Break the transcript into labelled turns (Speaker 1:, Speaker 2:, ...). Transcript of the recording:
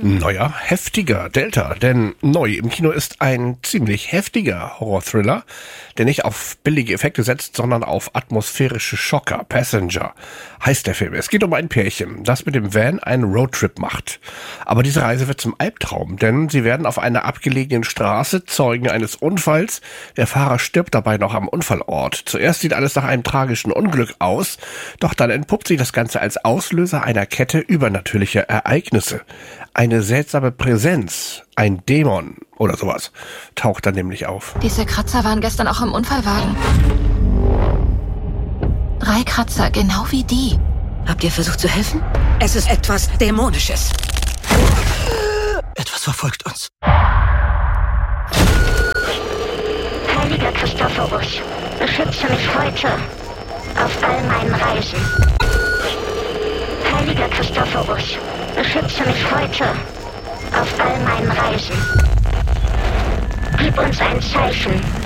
Speaker 1: Neuer, heftiger Delta, denn neu im Kino ist ein ziemlich heftiger Horror-Thriller, der nicht auf billige Effekte setzt, sondern auf atmosphärische Schocker. Passenger heißt der Film. Es geht um ein Pärchen, das mit dem Van einen Roadtrip macht. Aber diese Reise wird zum Albtraum, denn sie werden auf einer abgelegenen Straße Zeugen eines Unfalls. Der Fahrer stirbt dabei noch am Unfallort. Zuerst sieht alles nach einem tragischen Unglück aus, doch dann entpuppt sich das Ganze als Auslöser einer Kette übernatürlicher Ereignisse. Eine seltsame Präsenz, ein Dämon oder sowas, taucht dann nämlich auf.
Speaker 2: Diese Kratzer waren gestern auch im Unfallwagen. 3 Kratzer, genau wie die.
Speaker 3: Habt ihr versucht zu helfen?
Speaker 4: Es ist etwas Dämonisches.
Speaker 5: Etwas verfolgt uns.
Speaker 6: Heiliger Christophorus, beschütze mich heute auf all meinen Reisen. Heiliger Christophorus, beschütze mich heute auf all meinen Reisen. Gib uns ein Zeichen,